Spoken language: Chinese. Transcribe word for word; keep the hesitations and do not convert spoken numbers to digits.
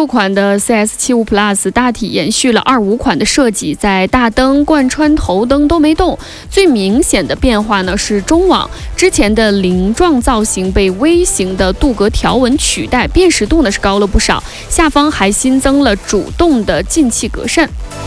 六款的 C S 七十五 Plus 大体延续了二五款的设计，在大灯、贯穿头灯都没动。最明显的变化呢是中网，之前的菱状造型被微型的镀铬条纹取代，辨识度呢是高了不少。下方还新增了主动的进气格栅。